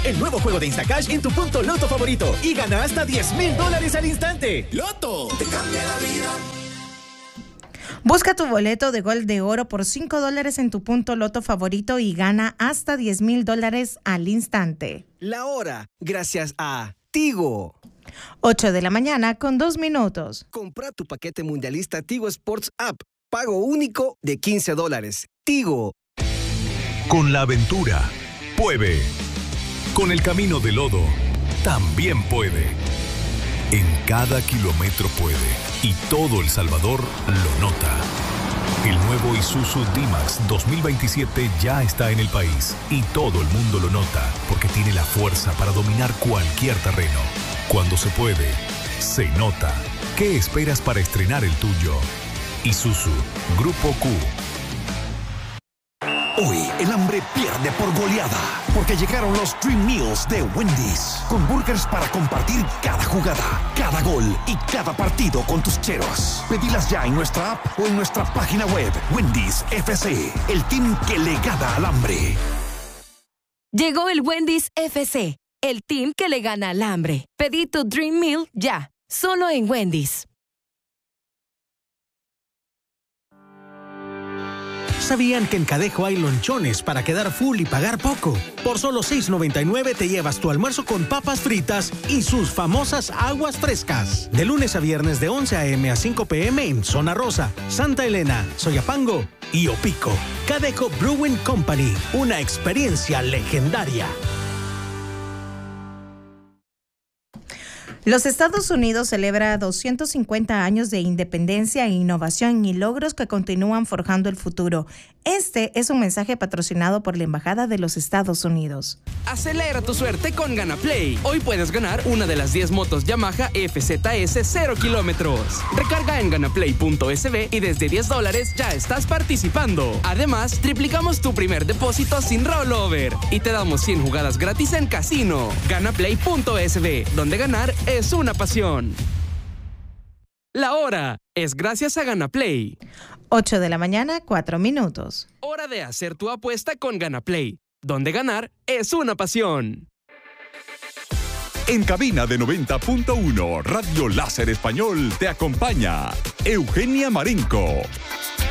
el nuevo juego de Instacash en tu punto Loto favorito y gana hasta $10,000 al instante. ¡Loto! ¡Te cambia la vida! Busca tu boleto de Gol de Oro por $5 en tu punto Loto favorito y gana hasta $10,000 al instante. La hora, gracias a Tigo. 8 de la mañana con 2 minutos. Compra tu paquete mundialista Tigo Sports App. Pago único de $15. Tigo. Con la aventura, puede. Con el camino de lodo, también puede. En cada kilómetro puede. Y todo El Salvador lo nota. El nuevo Isuzu D-Max 2027 ya está en el país. Y todo el mundo lo nota, porque tiene la fuerza para dominar cualquier terreno. Cuando se puede, se nota. ¿Qué esperas para estrenar el tuyo? Isuzu, Grupo Q. Hoy el hambre pierde por goleada, porque llegaron los Dream Meals de Wendy's, con burgers para compartir cada jugada, cada gol y cada partido con tus cheros. Pedilas ya en nuestra app o en nuestra página web. Wendy's FC, el team que le gana al hambre. Llegó el Wendy's FC, el team que le gana al hambre. Pedí tu Dream Meal ya, solo en Wendy's. ¿Sabían que en Cadejo hay lonchones para quedar full y pagar poco? Por solo $6.99 te llevas tu almuerzo con papas fritas y sus famosas aguas frescas. De lunes a viernes de 11 a.m. a 5 p.m. en Zona Rosa, Santa Elena, Soyapango y Opico. Cadejo Brewing Company, una experiencia legendaria. Los Estados Unidos celebra 250 años de independencia, innovación y logros que continúan forjando el futuro. Este es un mensaje patrocinado por la Embajada de los Estados Unidos. Acelera tu suerte con GanaPlay. Hoy puedes ganar una de las 10 motos Yamaha FZS 0 kilómetros. Recarga en ganaplay.sb y desde $10 ya estás participando. Además, triplicamos tu primer depósito sin rollover y te damos 100 jugadas gratis en casino. Ganaplay.sb, donde ganar es una pasión. La hora es gracias a GanaPlay. 8 de la mañana, 4 minutos. Hora de hacer tu apuesta con GanaPlay, donde ganar es una pasión. En cabina de 90.1, Radio Láser Español te acompaña Eugenia Marenco.